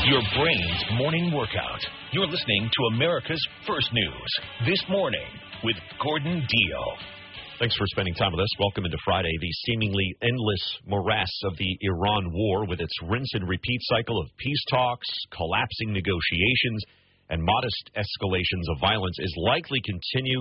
Your brain's morning workout. You're listening to America's First News. This morning with Gordon Deal. Thanks for spending time with us. Welcome into Friday, the seemingly endless morass of the Iran war with its rinse and repeat cycle of peace talks, collapsing negotiations, and modest escalations of violence is likely to continue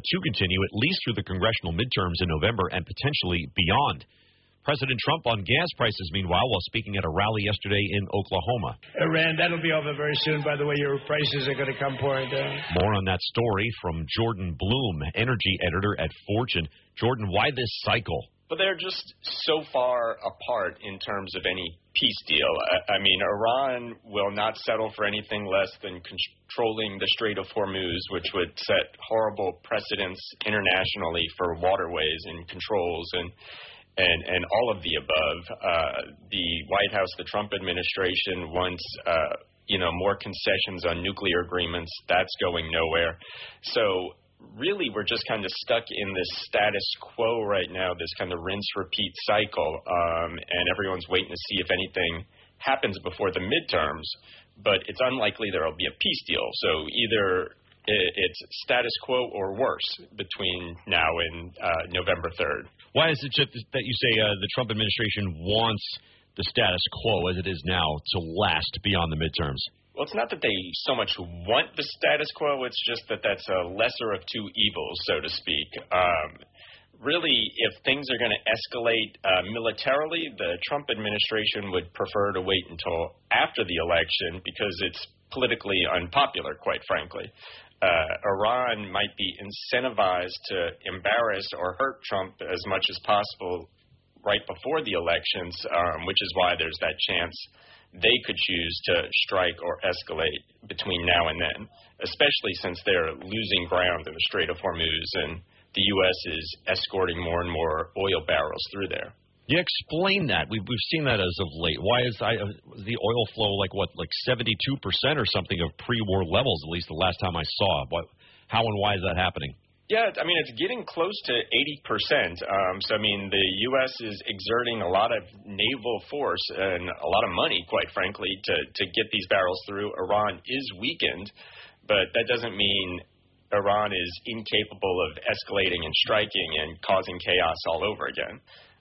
at least through the congressional midterms in November and potentially beyond. President Trump on gas prices, meanwhile, while speaking at a rally yesterday in Oklahoma. Iran, that'll be over very soon. By the way, your prices are going to come pouring down. More on that story from Jordan Bloom, energy editor at Fortune. Jordan, why this cycle? But they're just so far apart in terms of any peace deal. I mean, Iran will not settle for anything less than controlling the Strait of Hormuz, which would set horrible precedents internationally for waterways and controls and all of the above. The White House, the Trump administration wants, more concessions on nuclear agreements. That's going nowhere. So really, we're just kind of stuck in this status quo right now, this kind of rinse-repeat cycle, and everyone's waiting to see if anything happens before the midterms. But it's unlikely there will be a peace deal. So either it's status quo or worse between now and November 3rd. Why is it just that you say the Trump administration wants the status quo as it is now to last beyond the midterms? Well, it's not that they so much want the status quo. It's just that that's a lesser of two evils, so to speak. Really, if things are going to escalate militarily, the Trump administration would prefer to wait until after the election because it's politically unpopular, quite frankly. Iran might be incentivized to embarrass or hurt Trump as much as possible right before the elections, which is why there's that chance they could choose to strike or escalate between now and then, especially since they're losing ground in the Strait of Hormuz and the U.S. is escorting more and more oil barrels through there. Yeah, explain that. We've seen that as of late. Why is the oil flow like 72% or something of pre-war levels, at least the last time I saw? How and why is that happening? Yeah, I mean, it's getting close to 80%. So, I mean, the U.S. is exerting a lot of naval force and a lot of money, quite frankly, to get these barrels through. Iran is weakened, but that doesn't mean Iran is incapable of escalating and striking and causing chaos all over again.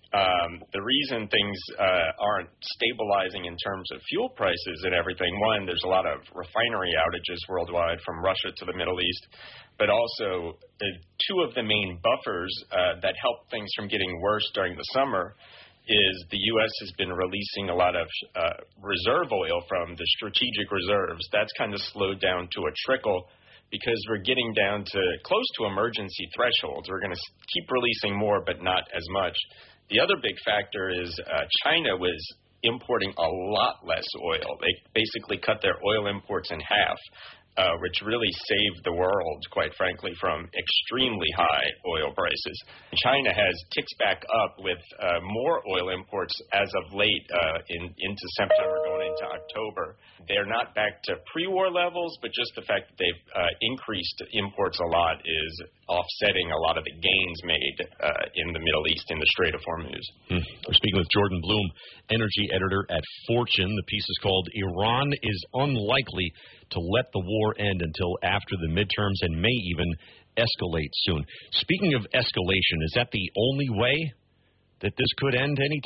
The reason things aren't stabilizing in terms of fuel prices and everything, one, there's a lot of refinery outages worldwide from Russia to the Middle East, but also two of the main buffers that help things from getting worse during the summer is the U.S. has been releasing a lot of reserve oil from the strategic reserves. That's kind of slowed down to a trickle because we're getting down to close to emergency thresholds. We're going to keep releasing more, but not as much. The other big factor is China was importing a lot less oil. They basically cut their oil imports in half, which really saved the world, quite frankly, from extremely high oil prices. China has ticked back up with more oil imports as of late into September, going into October. They're not back to pre-war levels, but just the fact that they've increased imports a lot is offsetting a lot of the gains made in the Middle East in the Strait of Hormuz. We're speaking with Jordan Bloom, energy editor at Fortune. The piece is called Iran is Unlikely to Let the War End Until After the Midterms and May even escalate soon. Speaking of escalation, is that the only way that this could end any